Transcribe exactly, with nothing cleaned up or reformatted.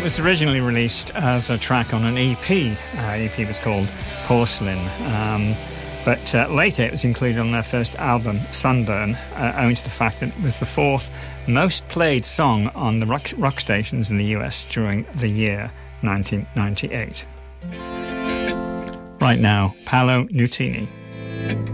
was originally released as a track on an E P. Uh, E P was called Porcelain. Um, but uh, later it was included on their first album, Sunburn, uh, owing to the fact that it was the fourth most played song on the rock, rock stations in the U S during the year nineteen ninety-eight. Right now, Paolo Nutini.